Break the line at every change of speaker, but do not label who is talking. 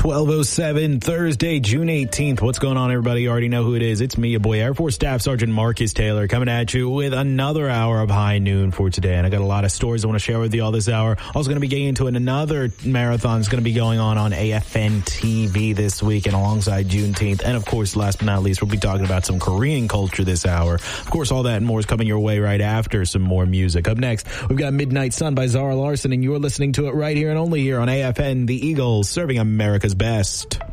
12:07 Thursday, June 18th. What's going on, everybody? You already know who it is. It's me, your boy, Air Force Staff Sergeant Marcus Taylor, coming at you with another hour of High Noon for today. And I got a lot of stories I want to share with you all this hour. Also going to be getting into another marathon that's going to be going on AFN TV this week and alongside Juneteenth. And of course, last but not least, we'll be talking about some Korean culture this hour. Of course, all that and more is coming your way right after some more music. Up next, we've got Midnight Sun by Zara Larsson, and you're listening to it right here and only here on AFN, the Eagles, serving America's best.